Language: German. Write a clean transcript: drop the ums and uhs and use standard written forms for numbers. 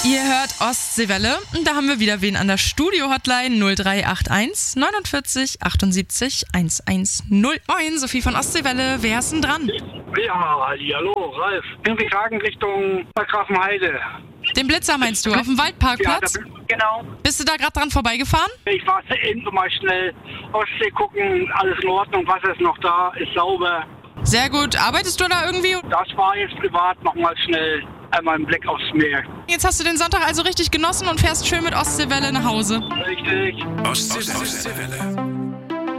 Ihr hört Ostseewelle und da haben wir wieder wen an der Studio-Hotline 0381 49 78 110. Moin, Sophie von Ostseewelle, wer ist denn dran? Ja, hallo, Ralf. Irgendwie Fragen Richtung Grafenheide. Den Blitzer meinst du, auf dem Waldparkplatz? Ja, genau. Bist du da gerade dran vorbeigefahren? Ich war eben mal schnell Ostsee gucken, alles in Ordnung, Wasser ist noch da, ist sauber. Sehr gut. Arbeitest du da irgendwie? Das war jetzt privat nochmal schnell einmal ein Blick aufs Meer. Jetzt hast du den Sonntag also richtig genossen und fährst schön mit Ostseewelle nach Hause. Richtig. Ostseewelle.